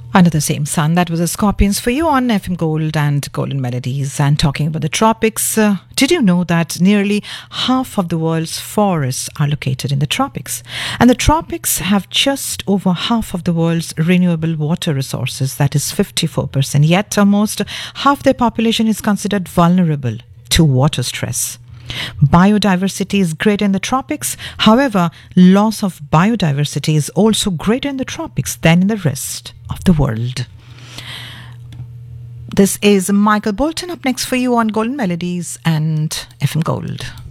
Under the Same Sun. That was the Scorpions for you on FM Gold and Golden Melodies. And talking about the tropics, did you know that nearly half of the world's forests are located in the tropics? And the tropics have just over half of the world's renewable water resources, that is 54%. Yet almost half their population is considered vulnerable to water stress. Biodiversity is greater in the tropics. However, loss of biodiversity is also greater in the tropics than in the rest of the world. This is Michael Bolton up next for you on Golden Melodies and FM Gold.